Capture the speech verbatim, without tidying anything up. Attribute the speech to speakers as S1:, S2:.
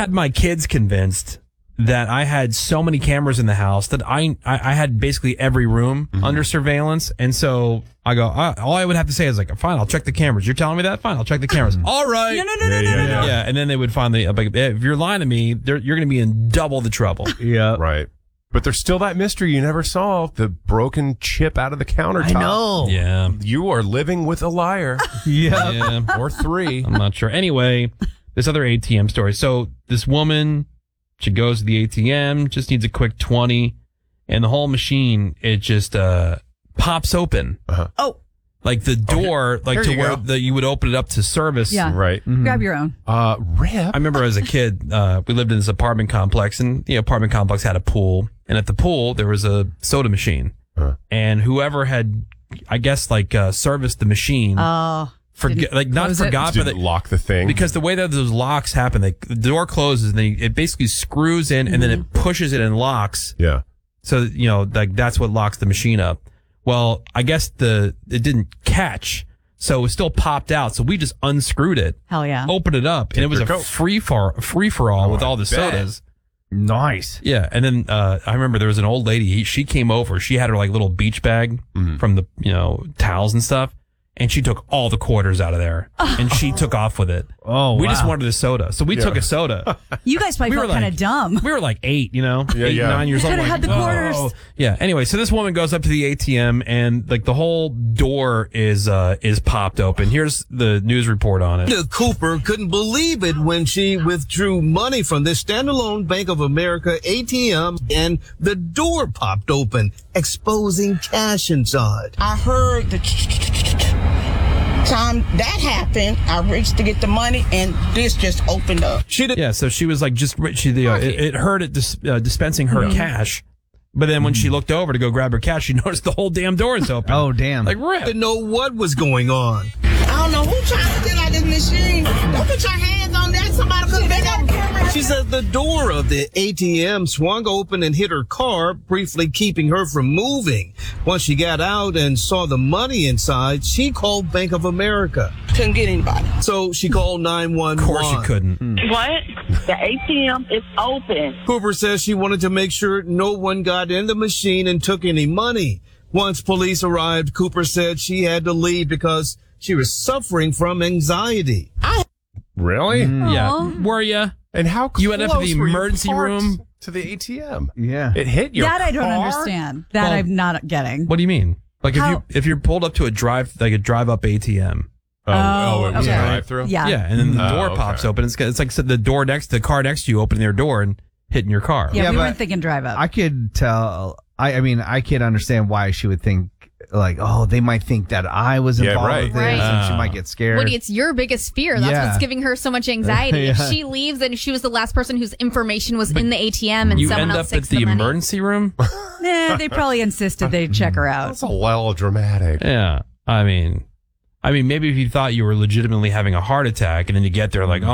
S1: had my kids convinced that I had so many cameras in the house that I I, I had basically every room mm-hmm. under surveillance. And so I go, uh, all I would have to say is like, fine, I'll check the cameras. You're telling me that? Fine, I'll check the cameras. All right.
S2: No, no, no,
S3: yeah,
S2: no, no,
S3: yeah,
S2: no,
S3: yeah.
S2: no.
S1: Yeah, and then they would finally, like, if you're lying to me, you're going to be in double the trouble.
S4: Yeah.
S3: Right. But there's still that mystery you never solved, the broken chip out of the countertop.
S4: I know.
S1: Yeah.
S3: You are living with a liar.
S4: Yeah.
S1: Yeah.
S3: Or three.
S1: I'm not sure. Anyway, this other A T M story. So this woman, she goes to the A T M, just needs a quick twenty, and the whole machine, it just uh, pops open.
S3: Uh-huh.
S2: Oh.
S1: Like the door,
S3: Okay.
S1: like
S3: Here
S1: to
S3: you
S1: where
S3: go.
S1: the, you would open it up to service.
S2: Yeah.
S3: Right.
S4: Mm-hmm.
S2: Grab your own.
S3: Uh, Rip.
S1: I remember as a kid, uh, we lived in this apartment complex, and the apartment complex had a pool, and at the pool there was a soda machine,
S3: Huh.
S1: and whoever had, I guess, like uh, serviced the machine,
S2: Oh.
S1: forget, like not
S2: close it?
S1: forgot, but
S3: Didn't
S1: they,
S3: lock the thing.
S1: because the way that those locks happen, like the door closes, and they, it basically screws in, and then it pushes it and locks.
S3: Yeah.
S1: So you know, like that's what locks the machine up. Well, I guess the it didn't catch. So it was still popped out. So we just unscrewed it,
S2: Hell yeah.
S1: opened it up, and it was
S3: your
S1: a
S3: coat.
S1: free for free for all
S3: Oh,
S1: with
S3: I
S1: all the
S3: bet.
S1: sodas.
S4: Nice.
S1: Yeah, and then uh, I remember there was an old lady. He, she came over. She had her like little beach bag from the you know towels and stuff, and she took all the quarters out of there, and she took off with it.
S4: Oh,
S1: we just
S4: wow.
S1: wanted a soda, so we
S3: Yeah.
S1: took a soda.
S2: You guys probably
S1: We were
S2: felt kind
S1: like-
S2: of dumb.
S1: We were like eight, you know,
S3: Yeah,
S1: eight,
S3: yeah.
S1: nine years
S2: You
S1: old.
S2: coulda
S1: like,
S2: had the
S1: "Whoa."
S2: quarters.
S1: Yeah. Anyway, so this woman goes up to the A T M, and like the whole door is uh is popped open. Here's the news report on it.
S5: Linda Cooper couldn't believe it when she withdrew money from this standalone Bank of America A T M and the door popped open, exposing cash inside.
S6: I heard the time that happened. I reached to get the money, and this just opened up.
S5: She did
S1: Yeah, so she was like just she the uh, it, it heard it dis, uh, dispensing her cash, but then when she looked over to go grab her cash, she noticed the whole damn door is open.
S4: Oh, damn.
S1: Like rip.
S5: not know what was going on.
S6: I don't know who trying to get out this machine. Don't put your hands on that. Somebody could they got a camera.
S5: She said the door of the A T M swung open and hit her car, briefly keeping her from moving. Once she got out and saw the money inside, she called Bank of America.
S6: Couldn't get anybody.
S5: So she called nine one one.
S1: Of course you couldn't.
S7: What? The A T M is open.
S5: Cooper says she wanted to make sure no one got in the machine and took any money. Once police arrived, Cooper said she had to leave because she was suffering from anxiety.
S3: Really?
S1: Yeah. Were you?
S3: And how close
S1: You ended up in the
S3: were you
S1: emergency
S3: parked
S1: room?
S3: to the A T M?
S4: Yeah.
S3: It hit your
S2: That I don't
S3: car?
S2: understand. That
S1: Well,
S2: I'm not getting.
S1: What do you mean? Like if
S2: How-
S1: you if you're pulled up to a drive like a drive up A T M.
S3: Oh, oh, it was
S2: okay.
S3: a drive-through?
S2: Yeah.
S1: Yeah, and then the
S3: Oh,
S1: door
S3: okay.
S1: pops open. It's it's like the door next the car next to you opening their door and hitting your car.
S2: Yeah,
S4: Yeah,
S2: we
S4: but
S2: weren't thinking drive up.
S4: I could tell. I, I mean, I could understand why she would think, like, oh, they might think that I was
S3: Yeah,
S4: involved
S3: right.
S4: with this,
S8: Right.
S4: and she
S1: Ah.
S4: might get scared.
S8: Woody, it's your biggest fear. That's
S4: Yeah.
S8: what's giving her so much anxiety. If
S4: Yeah.
S8: she leaves and she was the last person whose information was in the A T M and
S1: You
S8: someone
S1: end
S8: else
S1: up at
S8: takes
S1: the,
S8: the, money.
S1: emergency room?
S2: Nah, they probably insisted they'd check her out.
S3: That's a little dramatic.
S1: Yeah. I mean I mean maybe if you thought you were legitimately having a heart attack and then you get there like, oh